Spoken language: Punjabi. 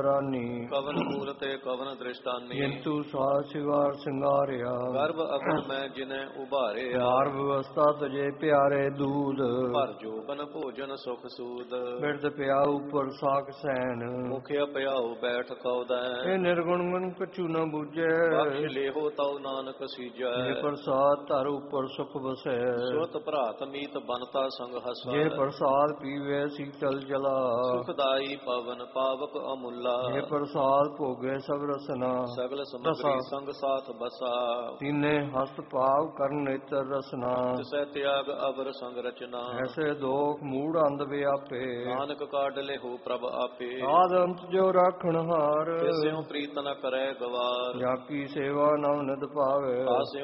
ਰਾਨੀ ਕਵਨ ਮੂਲ ਤੇ ਕਵਨ ਦ੍ਰਿਸ਼ਟਾਨੀ ਜਿੰਤੂ ਸਾਧ ਸਿਵਾਰ ਸਿੰਗਾਰਿਆ ਗਰਭ ਅਗਨ ਮੈਂ ਜਿਨੈ ਉਭਾਰਿਆ ਮਾਰ ਵਿਵਸਥਾ ਤਜੇ ਪਿਆਰੇ ਦੂਧ ਭਰ ਜੋਬਨ ਭੋਜਨ ਸੁਖ ਸੂਦ ਬਿਰਦ ਪਿਆ ਉਪਰ ਸਾਖ ਸੈਨ ਮੁਖਿਆ ਪਿਆਉ ਬੈਠ ਕਉਦੈ ਇਹ ਨਿਰਗੁਣ ਮਨ ਕਛੂ ਨ ਬੂਝੈ ਬਖਸ਼ ਲੇਹੋ ਤਉ ਨਾਨਕ ਸੀਜੈ ਜੇ ਪ੍ਰਸਾਦ ਧਰ ਉਪਰ ਸੁਖ ਵਸੈ ਸੁਤ ਭਰਾਤ ਮੀਤ ਬਨਤਾ ਸੰਗ ਹਸੈ ਜੇ ਪ੍ਰਸਾਦ ਪੀਵੇ ਸੀਤਲ ਜਲਾ ਸੁਖਦਾਈ ਪਵਨ ਪਾਵਕ ਅਮੁੱਲਾ ਜੇ ਪ੍ਰਸਾਦ ਭੋਗੇ ਸਭ ਰਸਨਾ ਸਗਲ ਸਮਗਰੀ ਸੰਗ ਸਾਥ ਬਸਾ ਤੀਨੇ ਹਸਤ ਭਾਵ ਕਰਨ ਨੇਤਰ ਰਸਨਾ ਤਿਸੈ ਤਿਆਗ ਅਵਰ ਸੰਗ ਰਚਨਾ ਐਸੇ ਦੋਖ ਮੂੜ ਅੰਧ ਵਿਆਪੇ ਨਾਨਕ ਕਾਢ ਲਿਹੋ ਪ੍ਰਭ ਆਪੇ ਆਦ ਅੰਤ ਜੋ ਰਾਖਣ ਹਾਰ ਤਿਸਿਉ ਪ੍ਰੀਤ ਨ ਕਰੈ ਗਵਾਰ ਜਾ ਕੀ ਸੇਵਾ ਨਵ ਨਿਤ ਪਾਵੇ ਆਸਿਉ